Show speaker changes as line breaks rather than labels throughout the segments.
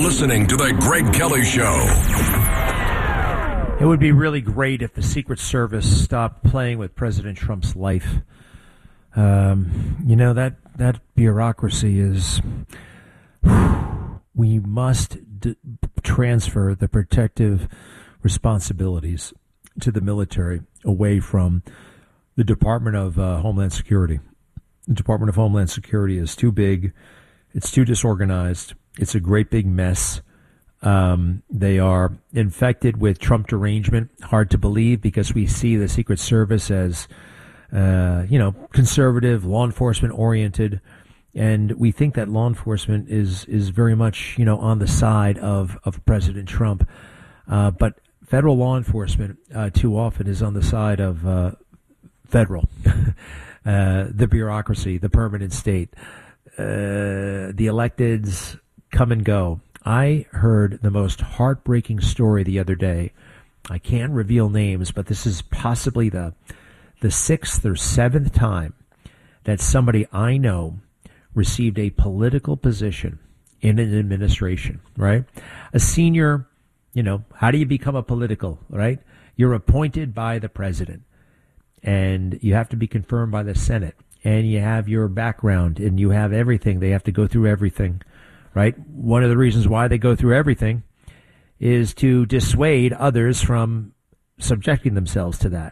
listening to The Greg Kelly Show.
It would be really great if the Secret Service stopped playing with President Trump's life. That bureaucracy is... We must transfer the protective responsibilities to the military away from the Department of Homeland Security. The Department of Homeland Security is too big. It's too disorganized. It's a great big mess. They are infected with Trump derangement. Hard to believe because we see the Secret Service as, conservative, law enforcement oriented. And we think that law enforcement is very much, on the side of President Trump. But federal law enforcement too often is on the side of federal, the bureaucracy, the permanent state. The electeds come and go. I heard the most heartbreaking story the other day. I can't reveal names, but this is possibly the sixth or seventh time that somebody I know received a political position in an administration, right? A senior, how do you become a political, right? You're appointed by the president, and you have to be confirmed by the Senate, and you have your background, and you have everything. They have to go through everything, right? One of the reasons why they go through everything is to dissuade others from subjecting themselves to that.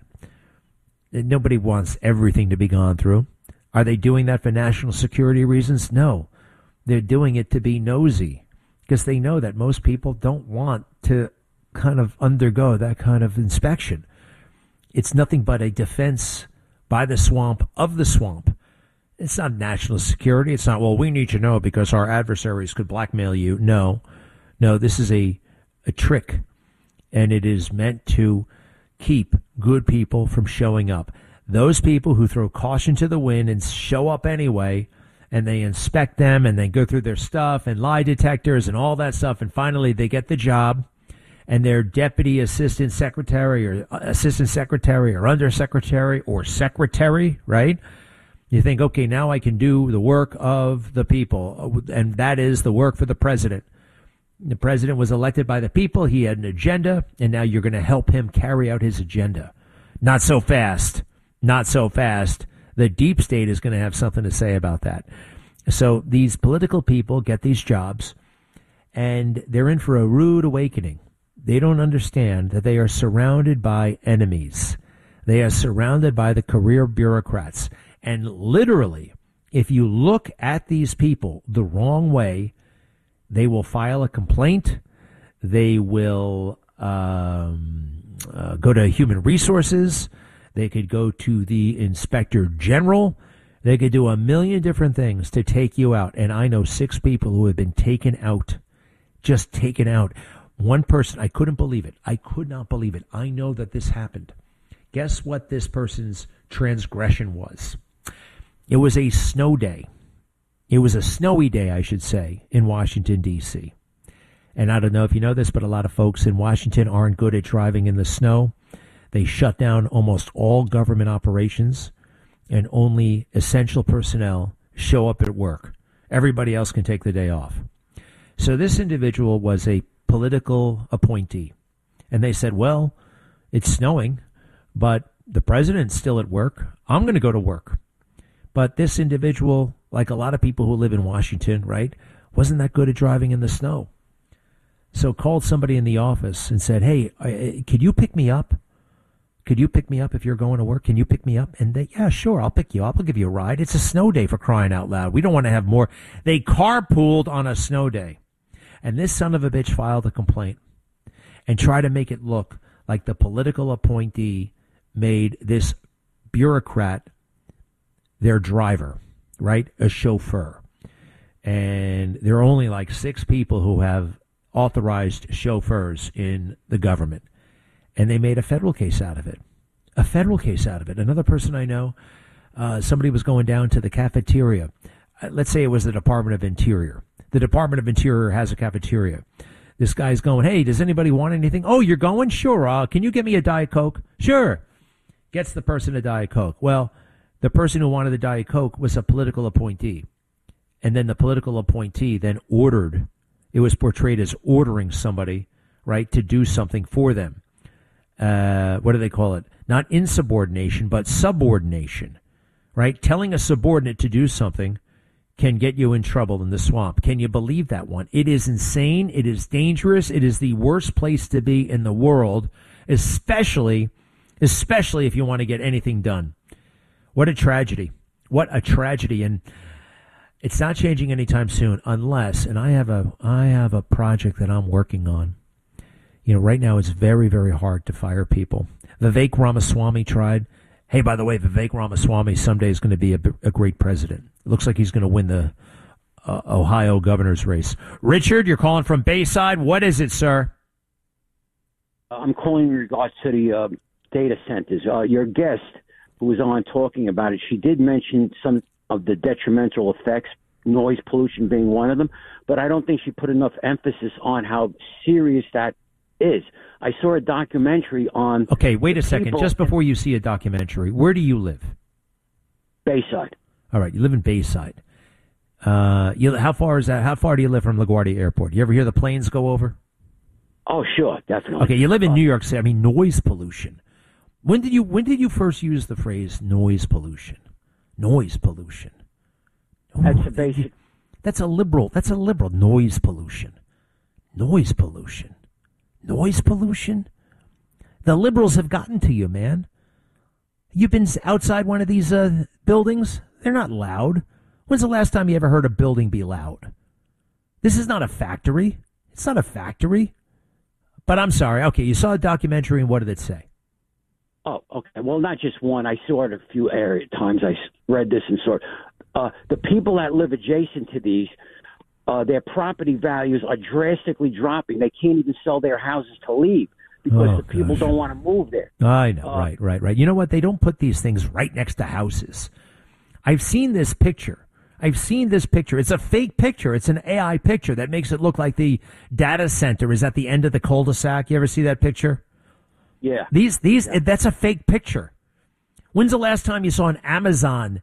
Nobody wants everything to be gone through. Are they doing that for national security reasons? No. They're doing it to be nosy because they know that most people don't want to kind of undergo that kind of inspection. It's nothing but a defense by the swamp of the swamp. It's not national security. It's not, we need to know because our adversaries could blackmail you. No, this is a trick, and it is meant to keep good people from showing up. Those people who throw caution to the wind and show up anyway, and they inspect them and they go through their stuff and lie detectors and all that stuff, and finally they get the job, and their deputy assistant secretary or undersecretary or secretary, right? You think, okay, now I can do the work of the people, and that is the work for the president. The president was elected by the people. He had an agenda, and now you're going to help him carry out his agenda. Not so fast. Not so fast. The deep state is going to have something to say about that. So these political people get these jobs, and they're in for a rude awakening. They don't understand that they are surrounded by enemies. They are surrounded by the career bureaucrats. And literally, if you look at these people the wrong way, they will file a complaint. They will go to human resources. They could go to the inspector general. They could do a million different things to take you out. And I know 6 people who have been taken out, just taken out. One person, I couldn't believe it. I could not believe it. I know that this happened. Guess what this person's transgression was? It was a snow day. It was a snowy day, I should say, in Washington, D.C. And I don't know if you know this, but a lot of folks in Washington aren't good at driving in the snow. They shut down almost all government operations, and only essential personnel show up at work. Everybody else can take the day off. So this individual was a political appointee. And they said, well, it's snowing, but the president's still at work. I'm going to go to work. But this individual, like a lot of people who live in Washington, right, wasn't that good at driving in the snow. So called somebody in the office and said, hey, could you pick me up? Could you pick me up if you're going to work? Can you pick me up? And they, yeah, sure, I'll pick you up. I'll give you a ride. It's a snow day, for crying out loud. We don't want to have more. They carpooled on a snow day. And this son of a bitch filed a complaint and tried to make it look like the political appointee made this bureaucrat their driver, right? A chauffeur. And there are only like 6 people who have authorized chauffeurs in the government. And they made a federal case out of it. A federal case out of it. Another person I know, somebody was going down to the cafeteria. Let's say it was the Department of Interior. The Department of Interior has a cafeteria. This guy's going, hey, does anybody want anything? Oh, you're going? Sure. Can you get me a Diet Coke? Sure. Gets the person a Diet Coke. Well, the person who wanted the Diet Coke was a political appointee. And then the political appointee then ordered It was portrayed as ordering somebody, right, to do something for them. What do they call it? Not insubordination, but subordination, right? Telling a subordinate to do something can get you in trouble in the swamp. Can you believe that one? It is insane. It is dangerous. It is the worst place to be in the world, especially if you want to get anything done. What a tragedy. What a tragedy. And it's not changing anytime soon unless, and I have a project that I'm working on. You know, right now it's very, very hard to fire people. Vivek Ramaswamy tried. Hey, by the way, Vivek Ramaswamy someday is going to be a great president. It looks like he's going to win the Ohio governor's race. Richard, you're calling from Bayside. What is it, sir?
I'm calling in regards to the data centers. Your guest, who was on talking about it, she did mention some of the detrimental effects, noise pollution being one of them, but I don't think she put enough emphasis on how serious that is. I saw a documentary on...
Okay, wait a second. Just before you see a documentary, where do you live?
Bayside.
All right, you live in Bayside. How far is that? How far do you live from LaGuardia Airport? You ever hear the planes go over?
Oh, sure, definitely.
Okay, you live in New York City. I mean, noise pollution. When did you first use the phrase noise pollution? Noise pollution.
That's a basic...
That's a liberal noise pollution. Noise pollution. Noise pollution? The liberals have gotten to you, man. You've been outside one of these buildings? They're not loud. When's the last time you ever heard a building be loud? This is not a factory. It's not a factory. But I'm sorry. Okay, you saw a documentary, and what did it say?
Oh, okay. Well, not just one. I saw it a few times. I read this and saw it. The people that live adjacent to these, their property values are drastically dropping. They can't even sell their houses to leave because the people don't want to move there.
I know, right. You know what? They don't put these things right next to houses. I've seen this picture. It's a fake picture. It's an AI picture that makes it look like the data center is at the end of the cul-de-sac. You ever see that picture?
Yeah.
That's a fake picture. When's the last time you saw an Amazon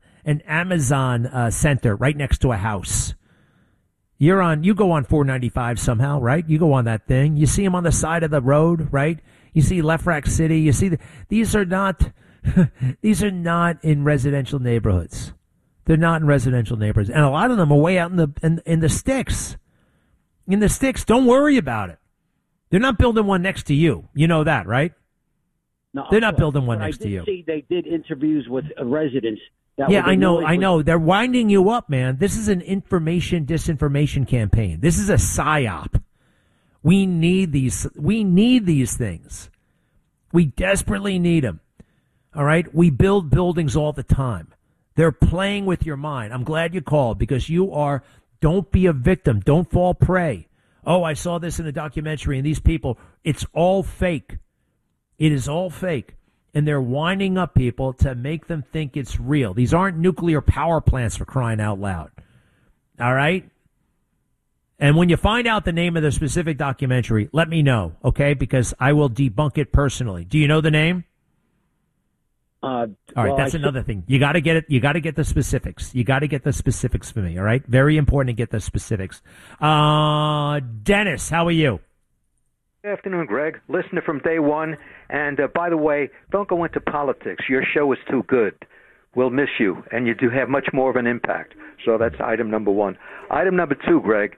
center right next to a house? You go on 495 somehow, right? You go on that thing. You see them on the side of the road, right? You see Left Rack City. You see these are not in residential neighborhoods. They're not in residential neighborhoods, and a lot of them are way out in the sticks. In the sticks, don't worry about it. They're not building one next to you. You know that, right?
No,
they're not building one next to you.
I did see they did interviews with residents.
I know. They're winding you up, man. This is an disinformation campaign. This is a psyop. We need these things. We desperately need them. All right? We build buildings all the time. They're playing with your mind. I'm glad you called because don't be a victim. Don't fall prey. Oh, I saw this in a documentary and these people, it's all fake. It is all fake. And they're winding up people to make them think it's real. These aren't nuclear power plants, for crying out loud. All right? And when you find out the name of the specific documentary, let me know, okay? Because I will debunk it personally. Do you know the name? All right, that's another thing. You got to get it. You got to get the specifics. You got to get the specifics for me, all right? Very important to get the specifics. Dennis, how are you?
Good afternoon, Greg. Listener from day one. And by the way, don't go into politics. Your show is too good. We'll miss you, and you do have much more of an impact. So that's item number one. Item number two, Greg,